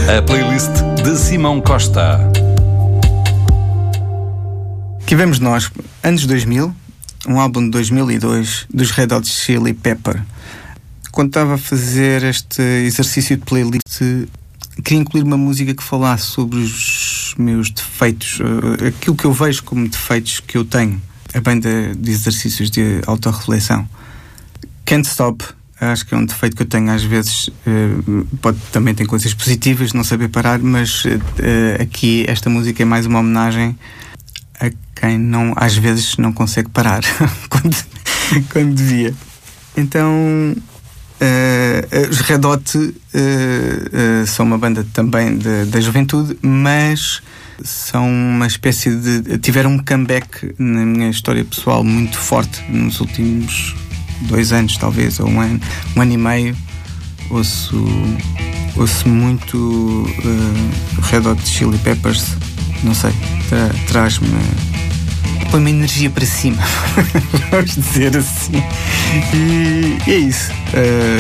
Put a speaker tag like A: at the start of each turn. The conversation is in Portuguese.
A: A playlist de Simão Costa.
B: Aqui vemos nós, anos 2000, um álbum de 2002 dos Red Hot Chili Pepper. Quando estava a fazer este exercício de playlist, queria incluir uma música que falasse sobre os meus defeitos, aquilo que eu vejo como defeitos que eu tenho, a bem de exercícios de autorreflexão. Can't Stop, acho que é um defeito que eu tenho às vezes, também tem coisas positivas, não saber parar, mas aqui esta música é mais uma homenagem a quem não, às vezes não consegue parar quando devia. Então os Red Hot são uma banda também da juventude, mas são uma espécie de... tiveram um comeback na minha história pessoal muito forte nos últimos 2 anos, talvez, ou um ano e meio. Ouço muito Red Hot Chili Peppers, não sei, traz-me, põe-me energia para cima, vamos dizer assim. E é isso.